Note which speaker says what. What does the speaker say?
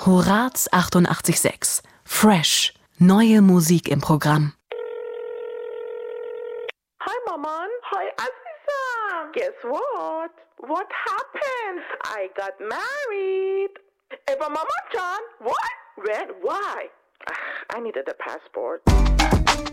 Speaker 1: Horaz 88.6. Fresh. Neue Musik im Programm.
Speaker 2: Hi, Maman. Hi, Aziza. Guess what? What happened? I got married. Eva Mama John. What? When? Why? I needed a passport.